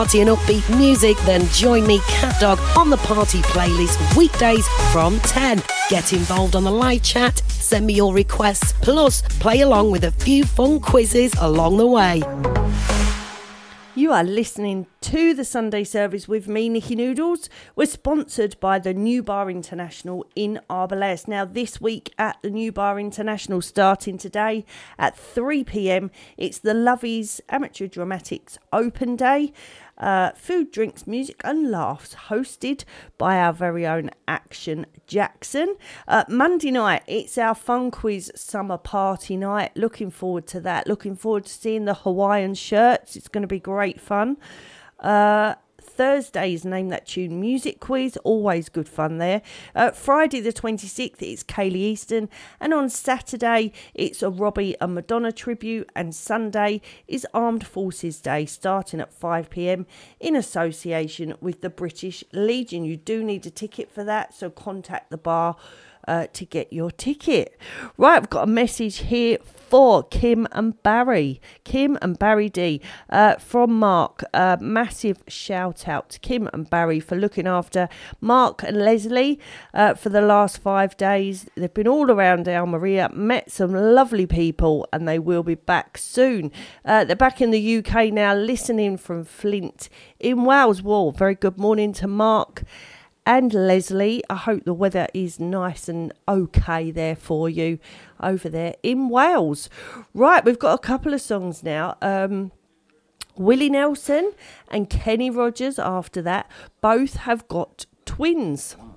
party and upbeat music, then join me, Cat Dog, on the party playlist weekdays from 10. Get involved on the live chat, send me your requests, plus play along with a few fun quizzes along the way. You are listening to the Sunday service with me, Nikki Noodles. We're sponsored by the New Bar International in Arboles. Now, this week at the New Bar International, starting today at 3 p.m, it's the Lovies Amateur Dramatics Open Day. Food, drinks, music and laughs, hosted by our very own Action Jackson. Monday night, it's our Fun Quiz Summer Party night. Looking forward to that. Looking forward to seeing the Hawaiian shirts. It's going to be great fun. Thursday's Name That Tune music quiz, always good fun there. Friday the 26th, it's Kaylee Easton, and on Saturday it's a Robbie and Madonna tribute, and Sunday is Armed Forces Day, starting at 5 p.m. in association with the British Legion. You do need a ticket for that, so contact the bar to get your ticket. Right, I've got a message here for Kim and Barry. Kim and Barry D from Mark. Massive shout out to Kim and Barry for looking after Mark and Leslie for the last 5 days. They've been all around Almeria, met some lovely people, and they will be back soon. They're back in the UK now, listening from Flint in Wales. Well, very good morning to Mark and Leslie. I hope the weather is nice and okay there for you over there in Wales. Right, we've got a couple of songs now. Willie Nelson and Kenny Rogers after that. Both have got twins.